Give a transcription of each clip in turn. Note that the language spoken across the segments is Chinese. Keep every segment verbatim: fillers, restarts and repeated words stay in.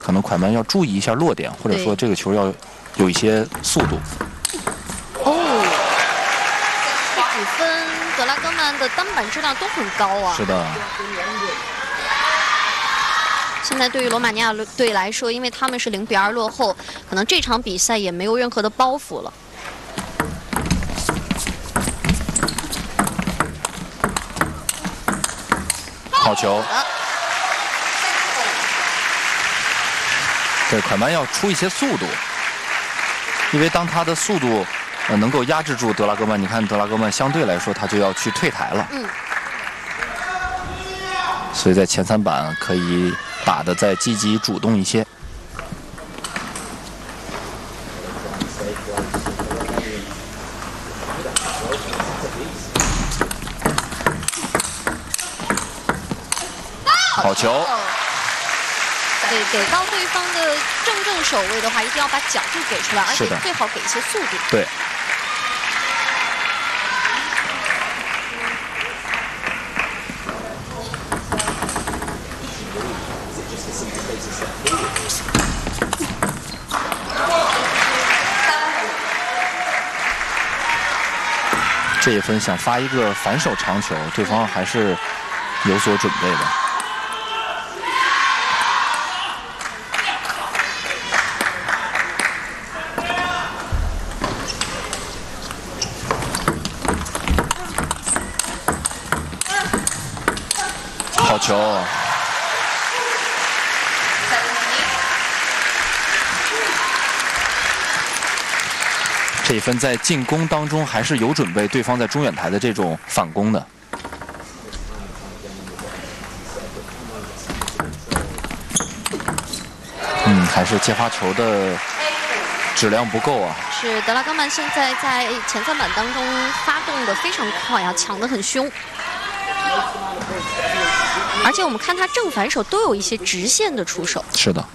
可能蒯曼要注意一下落点，或者说这个球要有一些速度。 哦，这几分德拉戈曼的单板质量都很高啊。 是的。 现在对于罗马尼亚队来说，因为他们是零比二落后，可能这场比赛也没有任何的包袱了。 好球！对，蒯曼要出一些速度，因为当他的速度呃能够压制住德拉戈曼，你看德拉戈曼相对来说他就要去退台了。 嗯。 所以在前三板可以打得再积极主动一些。好球！ 对，给到对方的正正手位的话，一定要把角度给出来，而且最好给一些速度。 对。这一分想发一个反手长球，对方还是有所准备的。好球！这一分在进攻当中还是有准备，对方在中远台的这种反攻的。嗯，还是接发球的质量不够啊。 是德拉戈曼现在在前三板当中发动的非常快啊，抢得很凶。而且我们看他正反手都有一些直线的出手。 是的。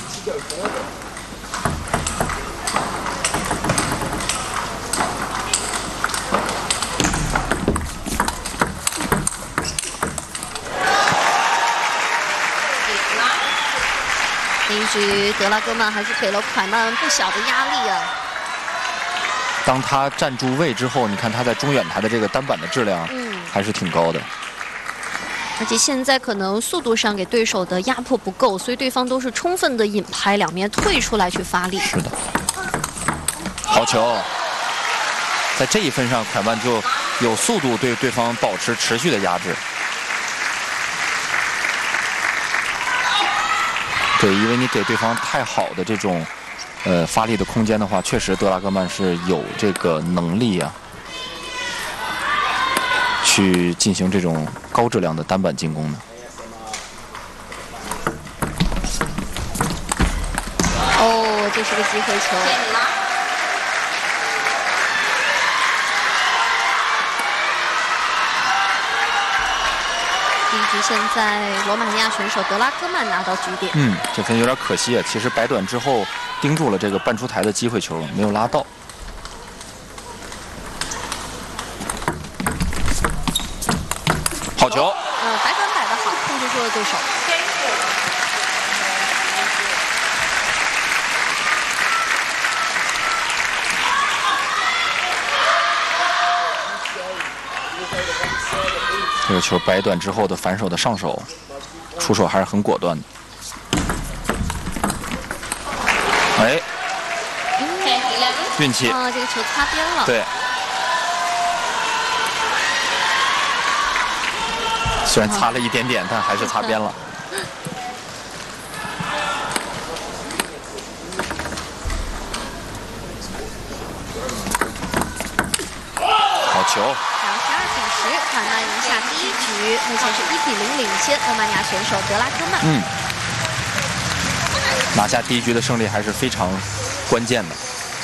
第一局德拉戈曼还是给了蒯曼不小的压力啊。 当他站住位之后，你看他在中远台的这个单板的质量，嗯，还是挺高的。 而且现在可能速度上给对手的压迫不够，所以对方都是充分的引拍，两面退出来去发力。 是的。好球！在这一分上，蒯曼就有速度对对方保持持续的压制。对，因为你给对方太好的这种呃发力的空间的话，确实德拉戈曼是有这个能力啊，去进行这种高质量的单板进攻的。 哦，这是个机会球。第一局现在罗马尼亚选手德拉戈曼拿到局点。 嗯，这分有点可惜啊。其实摆短之后盯住了这个半出台的机会球，没有拉到。好球！ 呃，摆短摆得好，控制住了对手。 这个球摆短之后的反手的上手，出手还是很果断的。哎，运气啊，这个球擦边了。 对。虽然擦了一点点，但还是擦边了。好球！ 然后十二比十，蒯曼赢下第一局，目前是一比零领先罗马尼亚选手德拉戈曼。 嗯，拿下第一局的胜利还是非常关键的。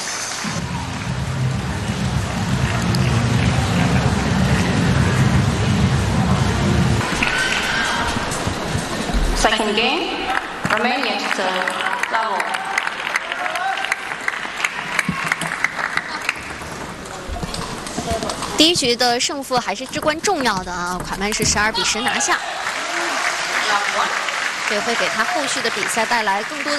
Second game, Romania to serve, level. 第一局的胜负还是至关重要的啊！蒯曼是十二比十拿下，这会给他后续的比赛带来更多的。